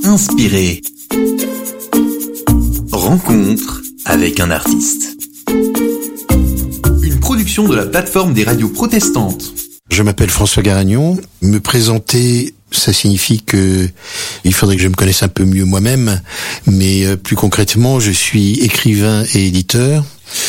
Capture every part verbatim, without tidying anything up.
Inspiré. Rencontre avec un artiste. Une production de la plateforme des radios protestantes. Je m'appelle François Garagnon. Me présenter, ça signifie que il faudrait que je me connaisse un peu mieux moi-même, mais euh, plus concrètement, je suis écrivain et éditeur.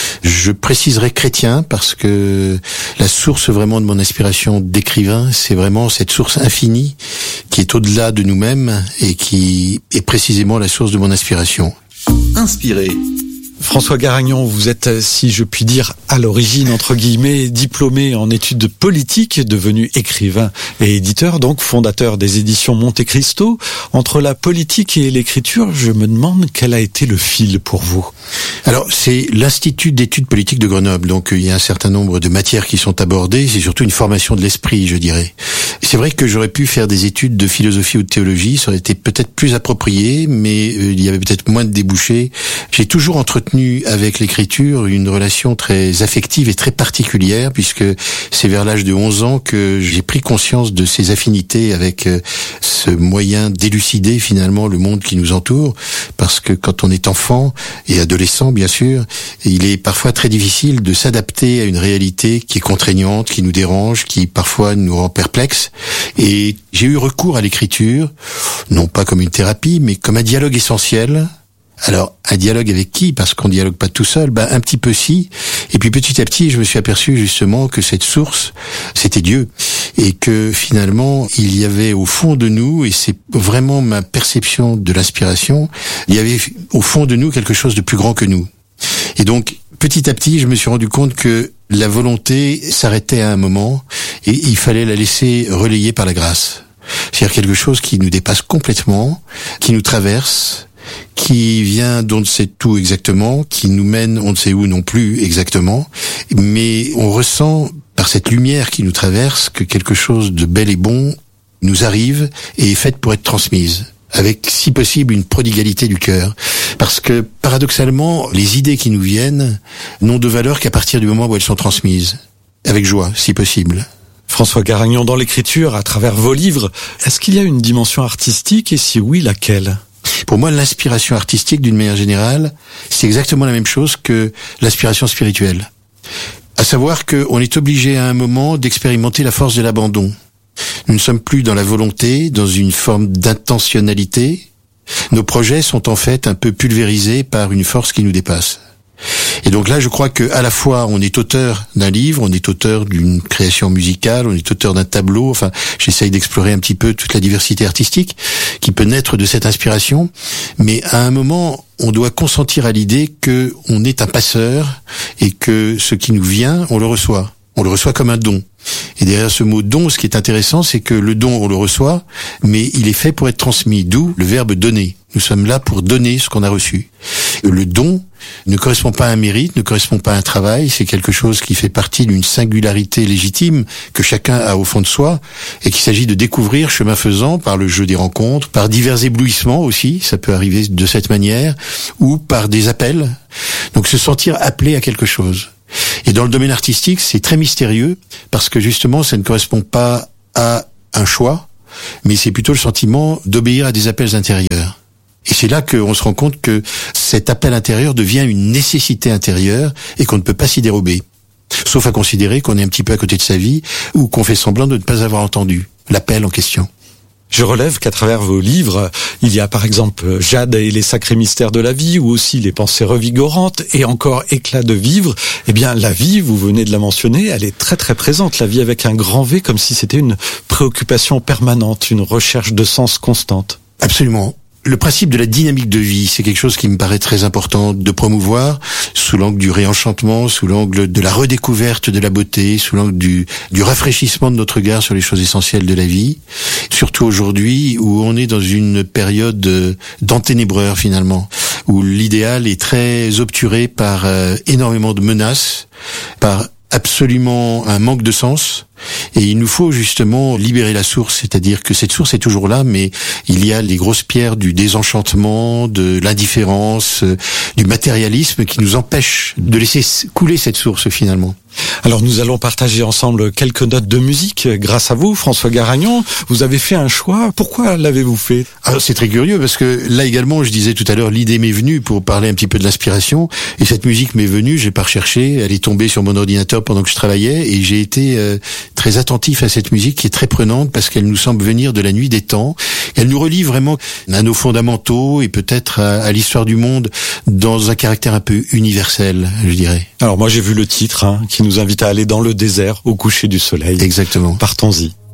Je préciserai chrétien parce que la source vraiment de mon inspiration d'écrivain, c'est vraiment cette source infinie qui est au-delà de nous-mêmes et qui est précisément la source de mon inspiration. Inspiré. François Garagnon, vous êtes, si je puis dire, à l'origine, entre guillemets, diplômé en études politiques, devenu écrivain et éditeur, donc fondateur des éditions Monte Cristo. Entre la politique et l'écriture, je me demande quel a été le fil pour vous. Alors, c'est l'Institut d'études politiques de Grenoble, donc il y a un certain nombre de matières qui sont abordées, c'est surtout une formation de l'esprit, je dirais. C'est vrai que j'aurais pu faire des études de philosophie ou de théologie, ça aurait été peut-être plus approprié, mais euh, il y avait peut-être moins de débouchés. J'ai toujours entretenu avec l'écriture une relation très affective et très particulière, puisque c'est vers l'âge de onze ans que j'ai pris conscience de ces affinités avec euh, ce moyen d'élucider finalement le monde qui nous entoure, parce que quand on est enfant et adolescent bien sûr, il est parfois très difficile de s'adapter à une réalité qui est contraignante, qui nous dérange, qui parfois nous rend perplexes. Et j'ai eu recours à l'écriture, non pas comme une thérapie, mais comme un dialogue essentiel. Alors, un dialogue avec qui? Parce qu'on dialogue pas tout seul, ben un petit peu si. Et puis petit à petit, je me suis aperçu justement que cette source, c'était Dieu. Et que finalement, il y avait au fond de nous, et c'est vraiment ma perception de l'inspiration, il y avait au fond de nous quelque chose de plus grand que nous. Et donc, petit à petit, je me suis rendu compte que la volonté s'arrêtait à un moment, et il fallait la laisser relayer par la grâce. C'est-à-dire quelque chose qui nous dépasse complètement, qui nous traverse, qui vient d'on ne sait où exactement, qui nous mène on ne sait où non plus exactement, mais on ressent par cette lumière qui nous traverse que quelque chose de bel et bon nous arrive et est fait pour être transmise, avec si possible une prodigalité du cœur, parce que paradoxalement, les idées qui nous viennent n'ont de valeur qu'à partir du moment où elles sont transmises, avec joie si possible. François Garagnon, dans l'écriture, à travers vos livres, est-ce qu'il y a une dimension artistique et si oui, laquelle ? Pour moi, l'inspiration artistique, d'une manière générale, c'est exactement la même chose que l'inspiration spirituelle. À savoir qu'on est obligé à un moment d'expérimenter la force de l'abandon. Nous ne sommes plus dans la volonté, dans une forme d'intentionnalité. Nos projets sont en fait un peu pulvérisés par une force qui nous dépasse. Et donc là, je crois que à la fois on est auteur d'un livre, on est auteur d'une création musicale, on est auteur d'un tableau. Enfin, j'essaye d'explorer un petit peu toute la diversité artistique qui peut naître de cette inspiration. Mais à un moment, on doit consentir à l'idée que on est un passeur et que ce qui nous vient, on le reçoit. On le reçoit comme un don. Et derrière ce mot don, ce qui est intéressant, c'est que le don, on le reçoit, mais il est fait pour être transmis, d'où le verbe donner. Nous sommes là pour donner ce qu'on a reçu. Le don ne correspond pas à un mérite, ne correspond pas à un travail, c'est quelque chose qui fait partie d'une singularité légitime que chacun a au fond de soi, et qu'il s'agit de découvrir chemin faisant par le jeu des rencontres, par divers éblouissements aussi, ça peut arriver de cette manière, ou par des appels. Donc se sentir appelé à quelque chose. Et dans le domaine artistique, c'est très mystérieux, parce que justement, ça ne correspond pas à un choix, mais c'est plutôt le sentiment d'obéir à des appels intérieurs. Et c'est là qu'on se rend compte que cet appel intérieur devient une nécessité intérieure et qu'on ne peut pas s'y dérober. Sauf à considérer qu'on est un petit peu à côté de sa vie ou qu'on fait semblant de ne pas avoir entendu l'appel en question. Je relève qu'à travers vos livres, il y a par exemple Jade et les sacrés mystères de la vie, ou aussi les pensées revigorantes, et encore Éclat de vivre. Eh bien, la vie, vous venez de la mentionner, elle est très très présente. La vie avec un grand V, comme si c'était une préoccupation permanente, une recherche de sens constante. Absolument. Le principe de la dynamique de vie, c'est quelque chose qui me paraît très important de promouvoir, sous l'angle du réenchantement, sous l'angle de la redécouverte de la beauté, sous l'angle du, du rafraîchissement de notre regard sur les choses essentielles de la vie. Surtout aujourd'hui, où on est dans une période d'enténébreur finalement, où l'idéal est très obturé par euh, énormément de menaces, par absolument un manque de sens, Et il nous faut justement libérer la source, c'est-à-dire que cette source est toujours là, mais il y a les grosses pierres du désenchantement, de l'indifférence, du matérialisme qui nous empêchent de laisser couler cette source finalement. Alors nous allons partager ensemble quelques notes de musique grâce à vous, François Garagnon. Vous avez fait un choix. Pourquoi l'avez-vous fait? Alors c'est très curieux parce que là également, je disais tout à l'heure, l'idée m'est venue pour parler un petit peu de l'inspiration. Et cette musique m'est venue, j'ai pas recherché, elle est tombée sur mon ordinateur pendant que je travaillais et j'ai été euh, très attentif à cette musique qui est très prenante parce qu'elle nous semble venir de la nuit des temps. Elle nous relie vraiment à nos fondamentaux et peut-être à, à l'histoire du monde dans un caractère un peu universel, je dirais. Alors moi j'ai vu le titre hein, qui nous invite à aller dans le désert au coucher du soleil. Exactement. Partons-y.